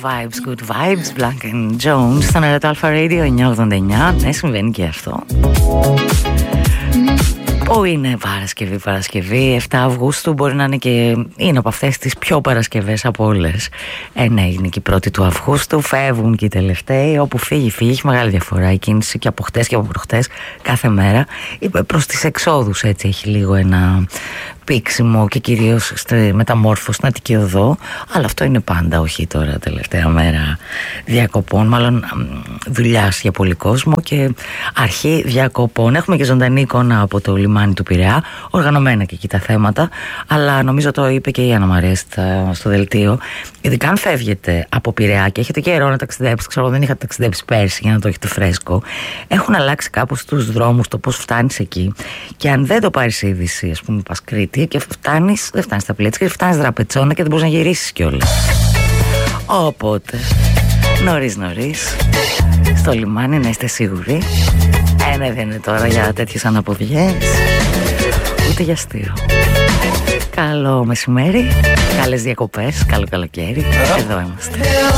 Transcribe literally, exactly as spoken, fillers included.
vibes, good vibes, Black and Jones στον Red Alpha Radio εννιακόσια ογδόντα εννιά. Ναι, συμβαίνει και αυτό. Που είναι Παρασκευή, Παρασκευή, εφτά Αυγούστου, μπορεί να είναι και είναι από αυτές τις πιο Παρασκευές από όλες. Ε, ναι, είναι και η πρώτη του Αυγούστου, φεύγουν και οι τελευταίοι, όπου φύγει, φύγει, έχει μεγάλη διαφορά η κίνηση και από χτες και από προχτές κάθε μέρα. Προς τις εξόδους έτσι έχει λίγο ένα πήξιμο και κυρίως στη μεταμόρφωση στην Αττική Οδό, αλλά αυτό είναι πάντα, όχι τώρα τελευταία μέρα διακοπών, μάλλον δουλειάς για πολύ κόσμο και αρχή διακοπών. Έχουμε και ζωντανή εικόνα από το λιμάνι του Πειραιά, οργανωμένα και εκεί τα θέματα, αλλά νομίζω το είπε και η Άννα Μαρία στο δελτίο, ειδικά αν φεύγετε από Πειραιά και έχετε καιρό να ταξιδέψετε, ξέρω δεν είχατε ταξιδέψει πέρσι για να το έχετε φρέσκο, έχουν αλλάξει κάπως τους δρόμους, το πώς φτάνεις εκεί, και αν δεν το πάρεις είδηση, ας πούμε πας Κρήτη και φτάνεις, δεν φτάνεις στα Πλέτσκια, φτάνεις Δραπετσόνα και δεν μπορείς να γυρίσεις κιόλας. Οπότε νωρίς νωρίς στο λιμάνι να είστε σίγουροι. Ε, ναι, δεν είναι τώρα για τέτοιες αναποδιές, ούτε για αστείο. Καλό μεσημέρι, καλές διακοπές, καλό καλοκαίρι. Εδώ είμαστε.